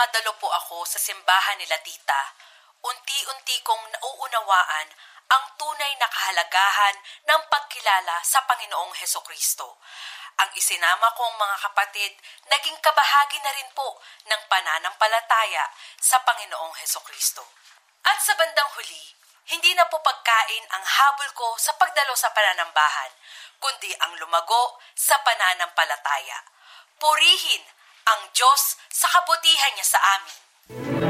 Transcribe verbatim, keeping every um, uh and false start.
dumadalo po ako sa simbahan nila tita, unti-unti kong nauunawaan ang tunay na kahalagahan ng pagkilala sa Panginoong Hesukristo. Ang isinama kong mga kapatid, naging kabahagi na rin po ng pananampalataya sa Panginoong Hesukristo. At sa bandang huli, hindi na po pagkain ang habol ko sa pagdalo sa pananambahan, kundi ang lumago sa pananampalataya. Purihin ang Diyos sa kabutihan niya sa amin.